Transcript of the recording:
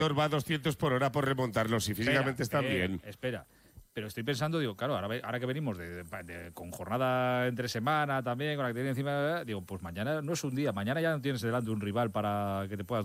va a 200 por hora por remontarlos y físicamente están bien. Espera. Pero estoy pensando, digo, claro, ahora que venimos con jornada entre semana también, con la que tiene encima, digo, pues mañana no es un día, mañana ya no tienes delante un rival para que te puedas